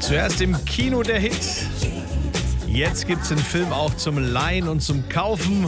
Zuerst im Kino der Hit. Jetzt gibt's den Film auch zum Leihen und zum Kaufen.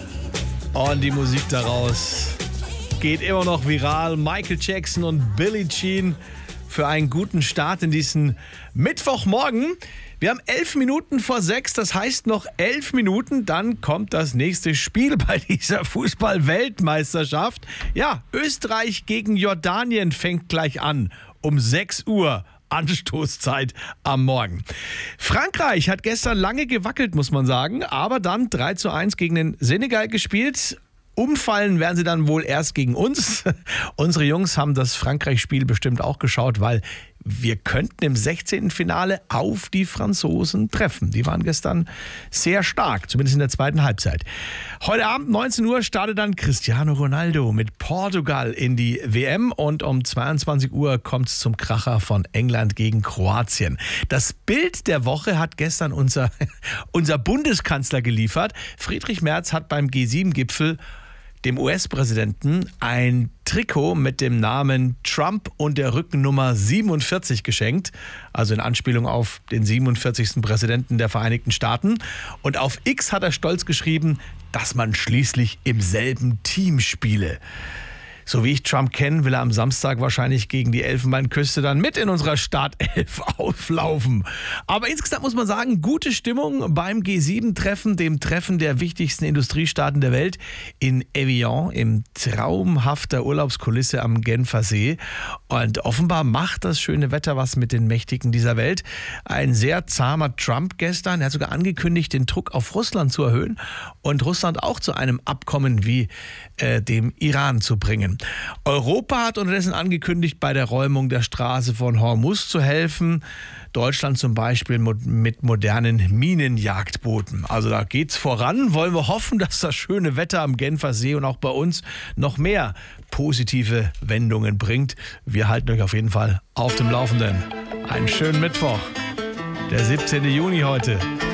Und die Musik daraus geht immer noch viral. Michael Jackson und Billie Jean für einen guten Start in diesen Mittwochmorgen. Wir haben 11 Minuten vor 6, das heißt noch 11 Minuten, dann kommt das nächste Spiel bei dieser Fußball-Weltmeisterschaft. Ja, Österreich gegen Jordanien fängt gleich an, um 6 Uhr. Anstoßzeit am Morgen. Frankreich hat gestern lange gewackelt, muss man sagen, aber dann 3:1 gegen den Senegal gespielt. Umfallen werden sie dann wohl erst gegen uns. Unsere Jungs haben das Frankreich-Spiel bestimmt auch geschaut, weil wir könnten im 16. Finale auf die Franzosen treffen. Die waren gestern sehr stark, zumindest in der zweiten Halbzeit. Heute Abend 19 Uhr startet dann Cristiano Ronaldo mit Portugal in die WM und um 22 Uhr kommt es zum Kracher von England gegen Kroatien. Das Bild der Woche hat gestern unser Bundeskanzler geliefert. Friedrich Merz hat beim G7-Gipfel dem US-Präsidenten ein Trikot mit dem Namen Trump und der Rückennummer 47 geschenkt, also in Anspielung auf den 47. Präsidenten der Vereinigten Staaten. Und auf X hat er stolz geschrieben, dass man schließlich im selben Team spiele. So wie ich Trump kenne, will er am Samstag wahrscheinlich gegen die Elfenbeinküste dann mit in unserer Startelf auflaufen. Aber insgesamt muss man sagen, gute Stimmung beim G7-Treffen, dem Treffen der wichtigsten Industriestaaten der Welt in Evian, in traumhafter Urlaubskulisse am Genfer See. Und offenbar macht das schöne Wetter was mit den Mächtigen dieser Welt. Ein sehr zahmer Trump gestern, er hat sogar angekündigt, den Druck auf Russland zu erhöhen und Russland auch zu einem Abkommen wie dem Iran zu bringen. Europa hat unterdessen angekündigt, bei der Räumung der Straße von Hormuz zu helfen. Deutschland zum Beispiel mit modernen Minenjagdbooten. Also da geht's voran. Wollen wir hoffen, dass das schöne Wetter am Genfer See und auch bei uns noch mehr positive Wendungen bringt. Wir halten euch auf jeden Fall auf dem Laufenden. Einen schönen Mittwoch, der 17. Juni heute.